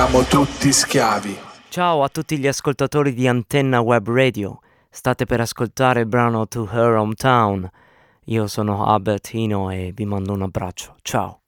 siamo tutti schiavi. Ciao a tutti gli ascoltatori di Antenna Web Radio. State per ascoltare il brano To Her Hometown. Io sono Albertino e vi mando un abbraccio. Ciao.